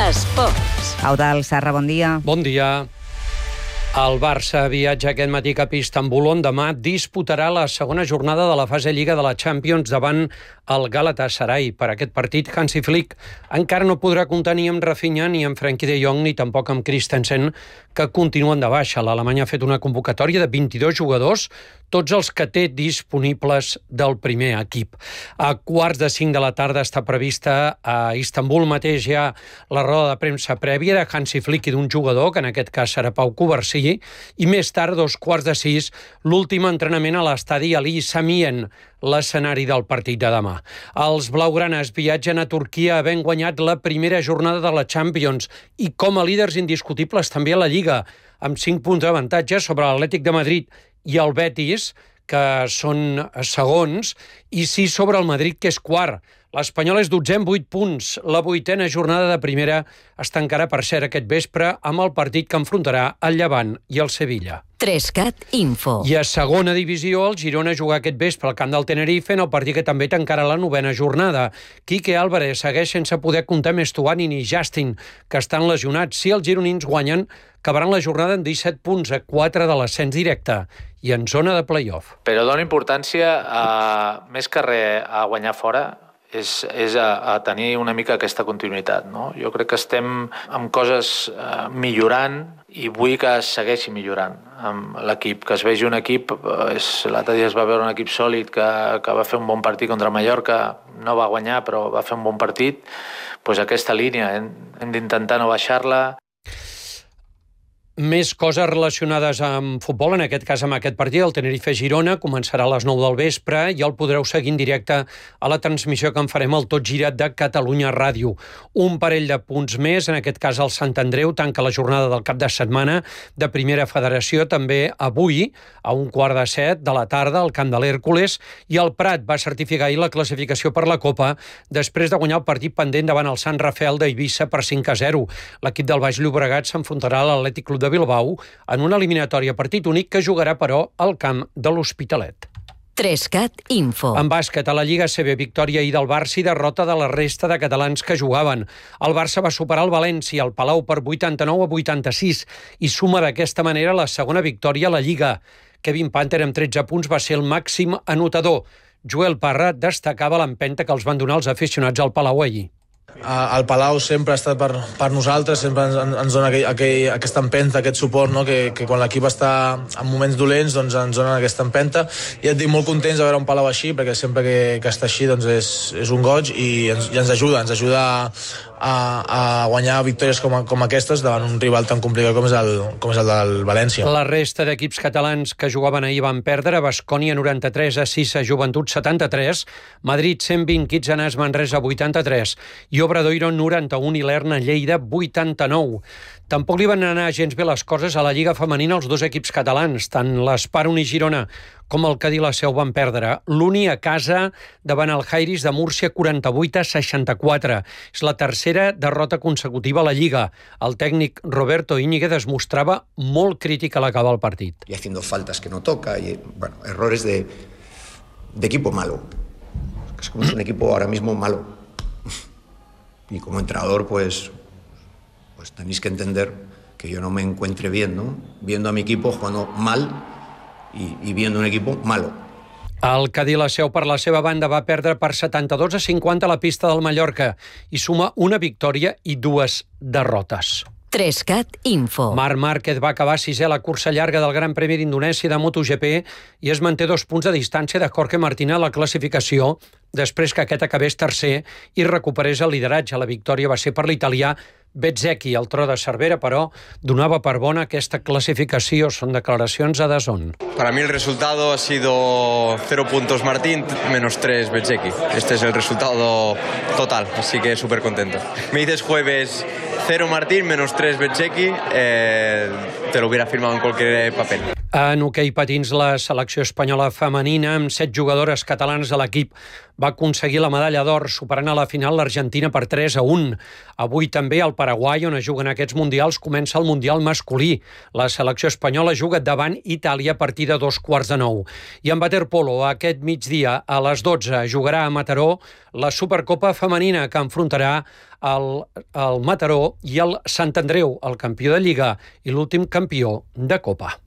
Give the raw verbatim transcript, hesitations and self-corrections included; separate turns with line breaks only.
Esports.
Eudald Serra, bon dia.
Bon dia. El Barça viatja aquest matí cap a Istanbul, on demà disputarà la segona jornada de la fase Lliga de la Champions davant el Galatasaray. Per aquest partit, Hansi Flick encara no podrà comptar ni amb Rafinha, ni amb Frenkie de Jong, ni tampoc amb Christensen, que continuen de baixa. L'Alemany ha fet una convocatòria de vint-i-dos jugadors, tots els que té disponibles del primer equip. A quarts de cinc de la tarda està prevista a Istanbul mateix ja la roda de premsa prèvia de Hansi Flick i d'un jugador, que en aquest cas serà Pau Covarsí, i més tard, dos quarts de sis, l'últim entrenament a l'estadi Ali Samien, l'escenari del partit de demà. Els blaugranes viatgen a Turquia havent guanyat la primera jornada de la Champions i com a líders indiscutibles també a la Lliga, amb cinc punts d'avantatge sobre l'Atlètic de Madrid i el Betis, que són segons, i sis sobre el Madrid, que és quart. L'Espanyol és dotzè amb vuit punts. La vuitena jornada de primera es tancarà, per cert, aquest vespre amb el partit que enfrontarà el Llevant i el Sevilla.
Trescat Info.
I a segona divisió, el Girona juga aquest vespre al camp del Tenerife en el partit que també tancarà la novena jornada. Quique Álvarez segueix sense poder comptar més Tuani ni Justin, que estan lesionats. Si els gironins guanyen, acabaran la jornada en disset punts, a quatre de l'ascens directe i en zona de play-off.
Però dona importància, a, més que res, a guanyar fora, és, és a, a tenir una mica aquesta continuïtat, no? Jo crec que estem amb coses eh, millorant i vull que es segueixi millorant amb l'equip, que es vegi un equip, és, l'altre dia es va veure un equip sòlid que, que va fer un bon partit contra Mallorca, no va guanyar però va fer un bon partit, doncs aquesta línia hem, hem d'intentar no baixar-la.
Més coses relacionades amb futbol, en aquest cas amb aquest partit, el Tenerife-Girona, començarà a les nou del vespre i el podreu seguir en directe a la transmissió que en farem al Tot Girat de Catalunya Ràdio. Un parell de punts més, en aquest cas el Sant Andreu tanca la jornada del cap de setmana de Primera Federació, també avui, a un quart de set de la tarda, al camp de l'Hèrcules, i el Prat va certificar ahir la classificació per la Copa després de guanyar el partit pendent davant el Sant Rafael d'Eivissa per cinc a zero. L'equip del Baix Llobregat s'enfrontarà a l'Atlètic Club de Bilbao en una eliminatòria partit únic que jugarà, però, al camp de l'Hospitalet.
Trescat Info.
En bàsquet, a la Lliga A C B, victòria ahir del Barça i derrota de la resta de catalans que jugaven. El Barça va superar el València al Palau per vuitanta-nou a vuitanta-sis i suma d'aquesta manera la segona victòria a la Lliga. Kevin Panther, amb tretze punts, va ser el màxim anotador. Joel Parra destacava l'empenta que els van donar els aficionats al Palau ahir.
El Palau sempre ha estat per, per nosaltres, sempre ens, ens dona aquell, aquell, aquesta empenta, aquest suport, no? que, que quan l'equip està en moments dolents doncs ens donen aquesta empenta, i et dic molt contents de veure un Palau així, perquè sempre que, que està així doncs és, és un goig i ens, i ens ajuda, ens ajuda a, a guanyar victòries com, com aquestes davant un rival tan complicat com és el, com és el del València.
La resta d'equips catalans que jugaven ahir van perdre: Baskonia noranta-tres a sis a Joventut setanta-tres, Madrid cent vint, Quitzenàs Manresa vuitanta-tres i Obradoiro noranta-un i l'Erna Lleida vuitanta-nou. Tampoc li van anar gens bé les coses a la Lliga Femenina als dos equips catalans. Tant l'Espar Uni Girona com el Cadí la Seu van perdre. L'Uni a casa davant el Jairis de Múrcia quaranta-vuit a seixanta-quatre. És la tercera derrota consecutiva a la Lliga. El tècnic Roberto Íñiguez es mostrava molt crític a l'acabar el partit.
Y haciendo faltas que no toca, y bueno, errores de, de equipo malo. Es como un equipo ahora mismo malo. Y como entrenador, pues, pues tenéis que entender que yo no me encuentre bien, ¿no? Viendo a mi equipo jugando mal y, y viendo un equipo malo.
El Cadí la Seu, per la seva banda, va perdre per setanta-dos a cinquanta a la pista del Mallorca i suma una victòria i dues derrotes.
Trescat Info.
Marc Márquez va acabar sisè a la cursa llarga del Gran Premi d'Indonèsia de MotoGP i es manté dos punts de distància de Jorge Martín a la classificació després que aquest acabés tercer i recuperés el lideratge. La victòria va ser per l'italià Bezzecchi. El tro de Cervera, però, donava per bona aquesta clasificació. Són declaracions a D A Z N.
Para mí el resultado ha sido cero puntos Martín, menos tres Bezzecchi. Este es el resultado total, así que súper contento. Me dices jueves cero Martín, menos tres Bezzecchi, eh, te lo hubiera firmado en cualquier papel.
En hoquei patins, la selecció espanyola femenina, amb set jugadores catalanes a l'equip, va aconseguir la medalla d'or, superant a la final l'Argentina per tres a un. Avui també al Paraguai, on es juguen aquests mundials, comença el mundial masculí. La selecció espanyola juga davant Itàlia a partir de dos quarts de nou. I en waterpolo, aquest migdia a les dotze, jugarà a Mataró la Supercopa femenina, que enfrontarà el, el Mataró i el Sant Andreu, el campió de Lliga i l'últim campió de Copa.